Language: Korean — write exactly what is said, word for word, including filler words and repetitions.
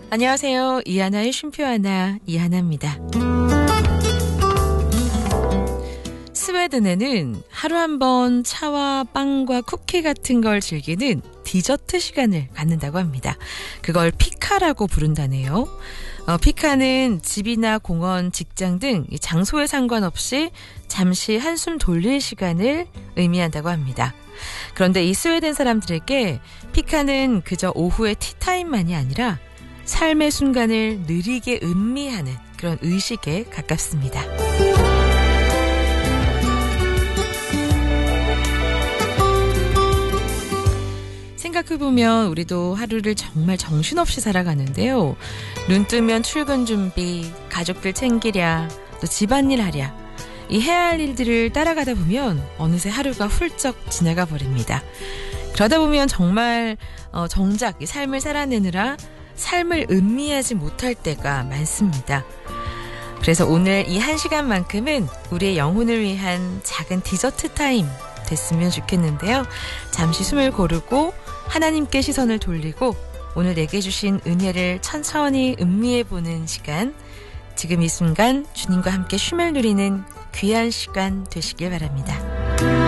안녕하세요. 이하나의 쉼표 하나, 이하나입니다. 스웨덴에는 하루 한 번 차와 빵과 쿠키 같은 걸 즐기는 디저트 시간을 갖는다고 합니다. 그걸 피카라고 부른다네요. 어, 피카는 집이나 공원, 직장 등 장소에 상관없이 잠시 한숨 돌릴 시간을 의미한다고 합니다. 그런데 이 스웨덴 사람들에게 피카는 그저 오후의 티타임만이 아니라 삶의 순간을 느리게 음미하는 그런 의식에 가깝습니다. 생각해보면 우리도 하루를 정말 정신없이 살아가는데요. 눈 뜨면 출근 준비, 가족들 챙기랴, 또 집안일 하랴. 이 해야 할 일들을 따라가다 보면 어느새 하루가 훌쩍 지나가 버립니다. 그러다 보면 정말 어, 정작 이 삶을 살아내느라 삶을 음미하지 못할 때가 많습니다. 그래서 오늘 이 한 시간만큼은 우리의 영혼을 위한 작은 디저트 타임 됐으면 좋겠는데요. 잠시 숨을 고르고 하나님께 시선을 돌리고 오늘 내게 주신 은혜를 천천히 음미해보는 시간, 지금 이 순간 주님과 함께 쉼을 누리는 귀한 시간 되시길 바랍니다.